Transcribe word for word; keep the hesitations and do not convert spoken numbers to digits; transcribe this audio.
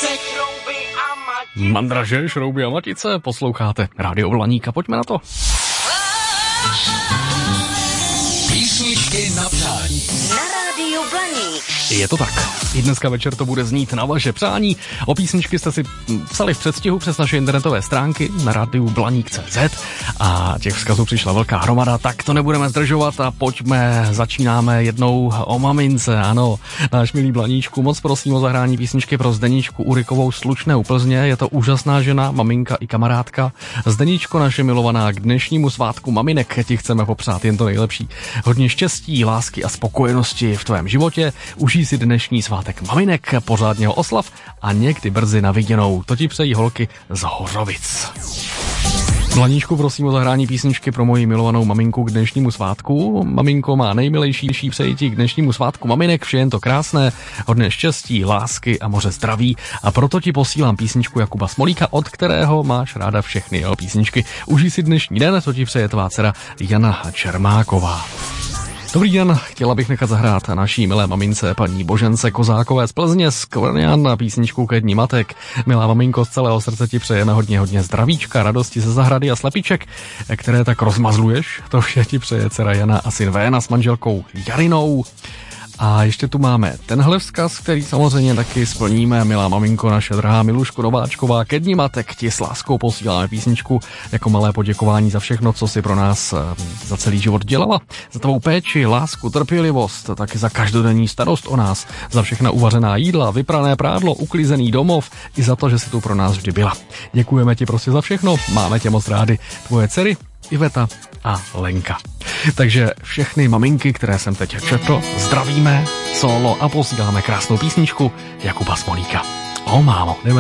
Mandraže, šrouby a matice, posloucháte Rádio Blaník, pojďme na to. Písničky na přání. Na Rádiu Blaník. Je to tak. I dneska večer to bude znít na vaše přání. O písničky jste si psali v předstihu přes naše internetové stránky na rádiu blaník tečka cé zet a těch vzkazů přišla velká hromada, tak to nebudeme zdržovat a pojďme, začínáme jednou o mamince, ano. Náš milý Blaníčku, moc prosím o zahrání písničky pro Zdeničku Urikovou Slučné Plzně, je to úžasná žena, maminka i kamarádka. Zdeničko, naše milovaná, k dnešnímu svátku maminek ti chceme popřát jen to nejlepší. Hodně štěstí, lásky a spokojenosti v tvém životě. Užij si dnešní svátek maminek, pořádně ho oslav a někdy brzy na viděnou. To ti přejí holky z Hořovic. Blaníčku, prosím o zahrání písničky pro moji milovanou maminku k dnešnímu svátku. Maminko má nejmilejší přejítí k dnešnímu svátku maminek, vše jen to krásné, hodně štěstí, lásky a moře zdraví. A proto ti posílám písničku Jakuba Smolíka, od kterého máš ráda všechny jeho písničky. Užij si dnešní den, to ti přeje tvá dcera Jana Čermáková. Dobrý den, chtěla bych nechat zahrát naší milé mamince paní Božence Kozákové z Plzně z Kvrňan na písničku Ke dni matek. Milá maminko, z celého srdce ti přejeme hodně, hodně zdravíčka, radosti ze zahrady a slepiček, které tak rozmazluješ. To vše ti přeje dcera Jana a syn Véna s manželkou Jarinou. A ještě tu máme tenhle vzkaz, který samozřejmě taky splníme. Milá maminko, naše drahá Miluško Nováčková, ke dni matek ti s láskou posíláme písničku jako malé poděkování za všechno, co si pro nás za celý život dělala. Za tvou péči, lásku, trpělivost, taky za každodenní starost o nás, za všechna uvařená jídla, vyprané prádlo, uklizený domov i za to, že jsi tu pro nás vždy byla. Děkujeme ti prostě za všechno, máme tě moc rádi. Tvoje dcery Iveta a Lenka. Takže všechny maminky, které jsem teď četl, zdravíme, solo a posíláme krásnou písničku Jakuba Smolíka. O mámo, jdeme